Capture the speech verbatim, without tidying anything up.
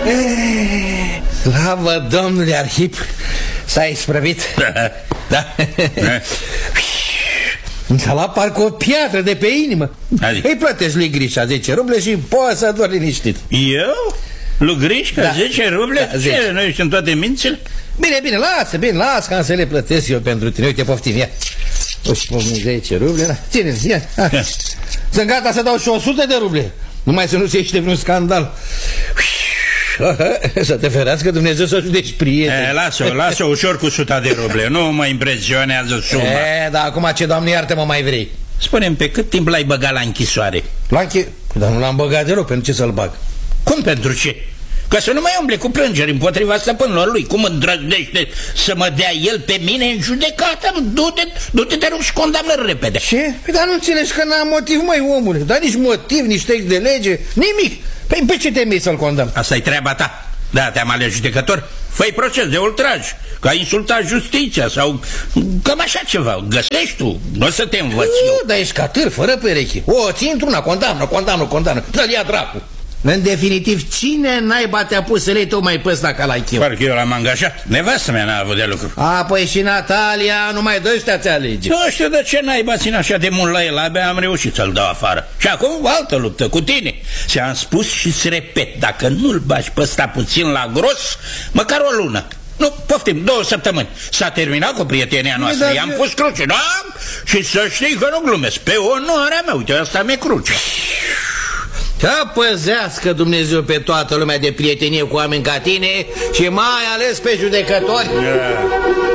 Slavă Domnului Arhip, s-a isprăvit. Da, da. S-a luat parcă o piatră de pe inimă. Adică? Îi plătești lui Grișa zece ruble și poți să doar liniștit. Eu? Lui Grișca? Da. zece ruble? Da, zece. Ce, nu ești în toate mințile? Bine, bine, lasă, bine, lasă, ca să le plătesc eu pentru tine. Uite, poftim, ia. zece ruble, da. Ține-ți, ia. Sunt gata să dau și o sută de ruble. Numai să nu se ieși de vreun scandal. Să te ferească Dumnezeu să judeci prieteni. Lasă-o, lasă-o ușor cu suta de ruble. Nu mă impresionează suma. E, dar acum ce, Doamne iartă-mă, mai vrei? Spune-mi, pe cât timp l-ai băgat la închisoare? La închi... Dar nu l-am băgat deloc, pentru ce să-l bag? Cum pentru ce? Ca să nu mai umble cu plângeri împotriva stăpânilor lui. Cum îndrăznește să mă dea el pe mine în judecată? Du-te, du-te, te rog, și condamnă repede. Ce? Păi dar nu înțelegi că n-am motiv, măi, omule. Dar nici motiv, nici text de lege, nimic. Păi pe ce temei să-l condamn? Asta e treaba ta. Da, te-am ales judecător. Fă-i proces de ultraj, că ai insultat justiția sau cam așa ceva. Găsești tu, nu o să te învăț eu. Nu, dar ești catâr, fără perechi. O, ții într-una, condamnă, condamnă, condamnă. Dă-l ia dracu. În definitiv, cine naiba te-a pus să lei tocmai pe ăsta ca la chiu? Parcă eu l-am angajat. Nevastă mea n-a avut de lucru. A, păi și Natalia, numai de ăștia ți alege. Nu știu de ce naiba țin așa de mult la el. Abia am reușit să-l dau afară. Și acum o altă luptă cu tine. Ți-am spus și-ți repet, dacă nu-l bagi pe ăsta puțin la gros, măcar o lună, nu, poftim, două săptămâni, s-a terminat cu prietenia noastră. I-am pus cruce, da? Și să știi că nu glumesc. Pe onoarea mea, uite, asta mi-e cruce. Să păzească Dumnezeu pe toată lumea de prietenie cu oameni ca tine și mai ales pe judecători. Yeah.